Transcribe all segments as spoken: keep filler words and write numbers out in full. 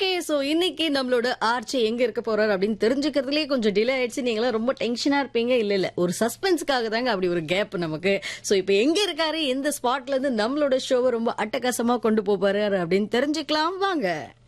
Okay. So இன்னைக்கு நம்மளோட arch எங்க இருக்க போறாரு அப்படின்னு தெரிஞ்சுக்கிறதுலயே கொஞ்சம் டிலே ஆயிடுச்சு. நீங்களாம் ரொம்ப டென்ஷனா இருப்பீங்க. இல்ல இல்ல ஒரு சஸ்பென்ஸ்க்காக தாங்க அப்படி ஒரு கேப் நமக்கு. சோ இப்போ எங்க இருக்காரு, எந்த ஸ்பாட்ல இருந்து நம்மளோட ஷோவை ரொம்ப அட்டகாசமா கொண்டு போறாரு அப்படின்னு தெரிஞ்சுக்கலாம் வாங்க.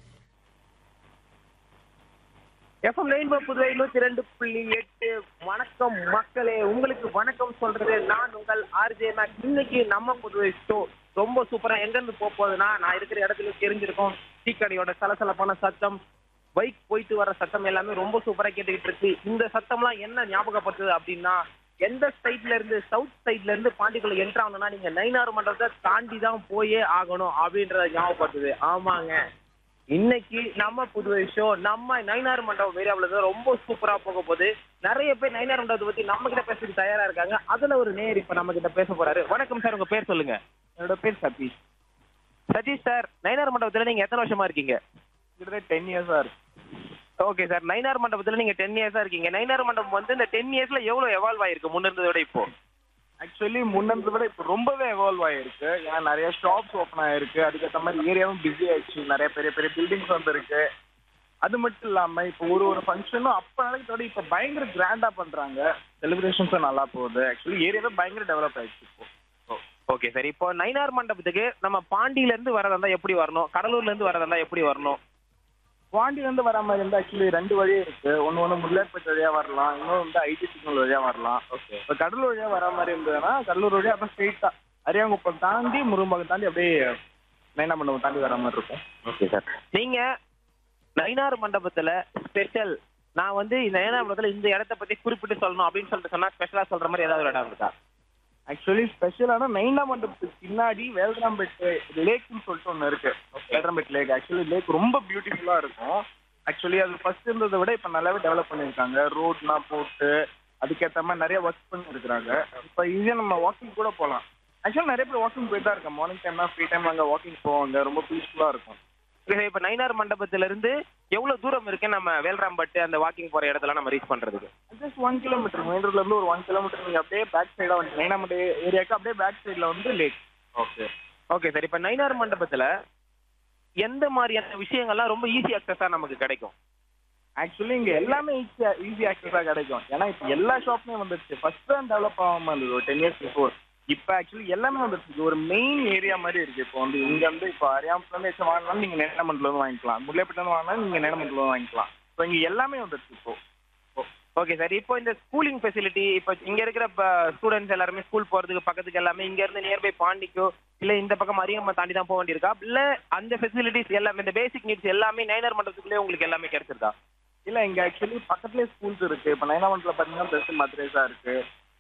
எஃப்எம் ரெயின்போ புதுவை நூத்தி ரெண்டு புள்ளி எட்டு. வணக்கம் மக்களே, உங்களுக்கு வணக்கம் சொல்றது நான் உங்கள் ஆர்ஜே மேக். இன்னைக்கு நம்ம புதுவை ஷோ ரொம்ப சூப்பரா எங்க இருந்து போக போகுதுன்னா, நான் இருக்கிற இடத்துல தெரிஞ்சிருக்கோம். டீக்கடையோட சலசலப்பான சத்தம், பைக் போயிட்டு வர சத்தம் எல்லாமே ரொம்ப சூப்பரா கேட்டுக்கிட்டு இருக்கு. இந்த சத்தம்லாம் என்ன ஞாபகப்படுத்துது அப்படின்னா, எந்த சைட்ல இருந்து சவுத் சைட்ல இருந்து பாண்டிக்குள்ள என்ட்ரு ஆகணும்னா நீங்க நயினார் மண்டபத்தை தாண்டி தான் போயே ஆகணும் அப்படின்றத ஞாபகப்படுத்துது. ஆமாங்க, இன்னைக்கு நம்ம புதுவை ஷோ நம்ம நயினார் மண்டபம் ஏரியாவுல தான் ரொம்ப சூப்பரா போக போகுது. நிறைய பேர் நயினார் மண்டபத்தை பத்தி நம்ம கிட்ட பேசுறதுக்கு தயாரா இருக்காங்க. அதுல ஒரு நேர் இப்ப நம்ம கிட்ட பேச போறாரு. வணக்கம் சார், உங்க பேர் சொல்லுங்க. என்னோட பேர் சதீஷ். சதீஷ் சார், நயினார் மண்டபத்துல நீங்க எத்தனை வருஷமா இருக்கீங்க? கிட்டத்தட்ட டென் இயர்ஸா இருக்கு. ஓகே சார், நயினார் மண்டபத்துல நீங்க டென் இயர்ஸா இருக்கீங்க. நயினார் மண்டபம் வந்து இந்த டென் இயர்ஸ்ல எவ்வளவு எவால்வ் ஆயிருக்கு முன்ன இருந்ததை விட இப்போ? ஆக்சுவலி முன்னதை விட இப்போ ரொம்பவே எவால்வ் ஆயிருக்கு. ஏன்னா நிறைய ஷாப்ஸ் ஓப்பன் ஆயிருக்கு, அதுக்கேற்ற மாதிரி ஏரியாவும் பிஸி ஆயிடுச்சு, நிறைய பெரிய பெரிய பில்டிங்ஸ் வந்துருக்கு. அது மட்டும் இல்லாம இப்போ ஒரு ஒரு ஃபங்க்ஷனும் அப்ப நடக்கிறதோட இப்போ பயங்கர கிராண்டா பண்றாங்க. செலிப்ரேஷன்ஸும் நல்லா போகுது. ஆக்சுவலி ஏரியாவே பயங்கர டெவலப் ஆயிடுச்சு இப்போ. ஓகே சார், இப்போ நயினார் மண்டபத்துக்கு நம்ம பாண்டியில இருந்து வரதா இருந்தா எப்படி வரணும், கடலூர்ல இருந்து வரதா இருந்தா எப்படி வரணும்? பாண்டியில இருந்து வர மாதிரி இருந்தா ஆக்சுவலி ரெண்டு வழியே இருக்கு. ஒன்னு ஒன்று முல்லைப்பேட்டை வழியா வரலாம், இன்னொன்று வந்து ஐடி சிக்னல் வழியா வரலாம். ஓகே, இப்போ கடலூர் வழியா வர மாதிரி இருந்ததுன்னா கடலூர் வழியா அப்புறம் ஸ்ட்ரெயிட்டா அரியாங்குப்பம் தாண்டி முருகம்பாக்கம் தாண்டி அப்படியே நயினார் மண்டபம் தாண்டி வர மாதிரி இருக்கும். ஓகே சார், நீங்க நயினார் மண்டபத்துல ஸ்பெஷல், நான் வந்து இந்த நயினார் மண்டபத்துல இந்த இடத்த பத்தி குறிப்பிட்டு சொல்லணும் அப்படின்னு சொல்லிட்டு சொன்னா ஸ்பெஷலா சொல்ற மாதிரி ஏதாவது ஒரு இடம் இருக்கா? ஆக்சுவலி ஸ்பெஷலான நயினார் மண்டபத்துக்கு பின்னாடி வேல்ராம்பேட்டு லேக்னு சொல்லிட்டு ஒன்று இருக்கு. வேல்ராம்பேட் லேக் ஆக்சுவலி லேக் ரொம்ப பியூட்டிஃபுல்லா இருக்கும். ஆக்சுவலி அது ஃபர்ஸ்ட் இருந்ததை விட இப்போ நல்லாவே டெவலப் பண்ணியிருக்காங்க. ரோட்லாம் போட்டு அதுக்கேற்ற மாதிரி நிறைய ஒர்க் பண்ணி இருக்கிறாங்க. இப்போ ஈஸியாக நம்ம வாக்கிங் கூட போகலாம். ஆக்சுவலி நிறைய பேர் வாக்கிங் போயிட்டு தான் இருக்காங்க. மார்னிங் டைம்னா ஃப்ரீ டைம் அங்கே வாக்கிங் போவாங்க. ரொம்ப பீஸ்ஃபுல்லாக இருக்கும். இப்ப நயினார் மண்டபத்துல இருந்து எவ்வளவு தூரம் இருக்கு நம்ம வேல்ராம்பட்டு அந்த வாக்கிங் போற இடத்துல நம்ம ரீச் பண்றதுக்கு? ஜஸ்ட் ஒன் கிலோமீட்டர் மெயின் ரோட்ல இருந்து ஒரு ஒன் கிலோமீட்டர் நீங்க அப்படியே பேக் சைடா வந்து நயினார் மண்டபம் ஏரியாவுக்கு அப்படியே பேக் சைட்ல வந்து லேக். ஓகே ஓகே சார், இப்ப நயினார் மண்டபத்துல எந்த மாதிரியான விஷயங்கள்லாம் ரொம்ப ஈஸி அக்சஸா நமக்கு கிடைக்கும்? ஆக்சுவலி இங்க எல்லாமே ஈஸியா ஈஸி ஆக்சஸா கிடைக்கும். ஏன்னா இப்போ எல்லா ஷாப்புமே வந்துருச்சு. ஃபர்ஸ்ட் தான் டெவலப் ஆகாம இருந்தது ஒரு டென் இயர்ஸ் பிஃபோர். இப்போ ஆக்சுவலி எல்லாமே வந்துருச்சு. ஒரு மெயின் ஏரியா மாதிரி இருக்கு. இப்போ வந்து இங்க வந்து இப்போ அரியாம்புல இருந்து வச்சு வாங்கினாலும் நீங்க நயினார் மண்டபத்துல இருந்து வாங்கிக்கலாம். முல்லைப்பேட்டில இருந்து வாங்கினாலும் நீங்க நயினார் மண்டபத்துல இருந்து வாங்கிக்கலாம். இப்போ இங்க எல்லாமே வந்துருச்சு இப்போ. ஓகே சார், இப்போ இந்த ஸ்கூலிங் ஃபெசிலிட்டி, இப்போ இங்க இருக்கிற ஸ்டூடெண்ட்ஸ் எல்லாருமே ஸ்கூல் போறதுக்கு பக்கத்துக்கு எல்லாமே இங்க இருந்து நியர்பை பாண்டிக்கோ இல்ல இந்த பக்கம் அரியம்மா தாண்டி தான் போக வேண்டியிருக்கா, இல்ல அந்த ஃபெசிலிட்டிஸ் எல்லாமே இந்த பேசிக் நீட்ஸ் எல்லாமே நயினார் மண்டபத்துக்குள்ளே உங்களுக்கு எல்லாமே கிடைச்சிருக்கா? இல்ல இங்க ஆக்சுவலி பக்கத்துலேயே ஸ்கூல்ஸ் இருக்கு. இப்போ நயினார் மண்டபத்துல பாத்தீங்கன்னா பெஸ்ட் மத்ரேஸா இருக்கு.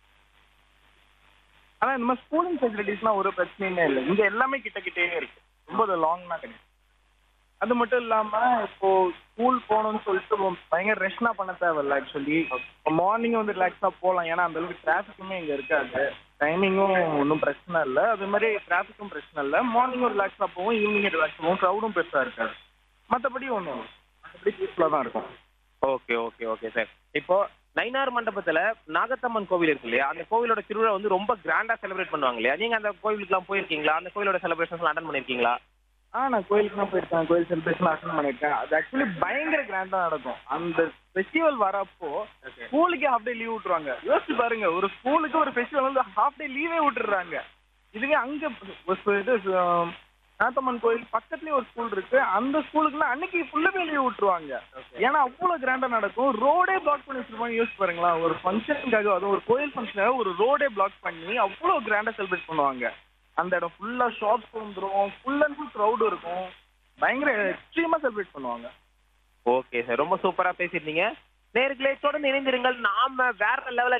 ஆனா இந்த மாதிரி ஸ்கூலிங் ஃபெசிலிட்டிஸ்லாம் ஒரு பிரச்சனையுமே இல்லை. இங்க எல்லாமே கிட்ட கிட்டே இருக்கு. ரொம்ப லாங்னா கிடையாது. அது மட்டும் இல்லாம இப்போ ஸ்கூல் போகணும்னு சொல்லிட்டு பயங்கர ரெஷ்னா பண்ண தேவையில்ல. ஆக்சுவலி மார்னிங் வந்து ரிலாக்ஸா போகலாம். ஏன்னா அந்த அளவுக்கு டிராஃபிக்குமே இங்க இருக்காது. டைமிங்கும் ஒன்றும் பிரச்சனை இல்லை. அது மாதிரி டிராஃபிக்கும் பிரச்சனை இல்லை. மார்னிங்கும் ரிலாக்ஸா போவோம், ஈவினிங் ரிலாக்ஸ் போவோம். க்ரௌடும் பெருசா இருக்காது. மற்றபடி ஒன்றும் மற்றபடி பீஸ்ஃபுல்லாக தான் இருக்கும். ஓகே ஓகே ஓகே சார், இப்போ நயினார் மண்டபத்துல நாகத்தம்மன் கோவில் இருக்கு இல்லையா, அந்த கோவிலோட திருவிழா வந்து ரொம்ப கிராண்டா செலிப்ரேட் பண்ணுவாங்க இல்லையா, நீங்க அந்த கோவிலுக்கு எல்லாம் போயிருக்கீங்களா? அந்த கோவிலோட செலிப்ரேஷன்ஸ் அட்டன் பண்ணிருக்கீங்களா? ஆ நான் கோயிலுக்கு தான் போயிருக்கேன். கோயில் செலிப்ரேஷன் அட்டன் பண்ணியிருக்கேன். அது ஆக்சுவலி பயங்கர கிராண்டா நடக்கும். அந்த ஃபெஸ்டிவல் வரப்போ ஸ்கூலுக்கு ஹாஃப் டே லீவ் விட்டுருவாங்க. யோசிச்சு பாருங்க, ஒரு ஸ்கூலுக்கு ஒரு ஃபெஸ்டிவல் வந்து ஹாஃப் டே லீவே விட்டுறாங்க. இதுவே அங்க இது நாகத்தம்மன் கோயில் பக்கத்துலயே ஒரு ஸ்கூல் இருக்கு. அந்த ஸ்கூலுக்குலாம் அன்னைக்கு ஃபுல்லாவே லீவ் விட்டுருவாங்க. ஏன்னா அவ்வளவு கிராண்டா நடக்கும். ரோடே பிளாக் பண்ணி வச்சிருப்பாங்க. யோசிச்சு பாருங்களா, ஒரு ஃபங்க்ஷனுக்காக அதுவும் ஒரு கோயில் ஃபங்க்ஷனாக ஒரு ரோடே பிளாக் பண்ணி அவ்வளவு கிராண்டா செலிப்ரேட் பண்ணுவாங்க. அந்த இடம் ஃபுல்லா ஷாப்ஸ் வந்துடும், ஃபுல் அண்ட் ஃபுல் க்ரௌட் இருக்கும். பயங்கர எக்ஸ்ட்ரீமா செலிப்ரேட் பண்ணுவாங்க. ஓகே சார், ரொம்ப சூப்பரா பேசியிருந்தீங்க. நேர்களே தொடர்ந்து இணைந்திருங்கள். நாம வேற லெவல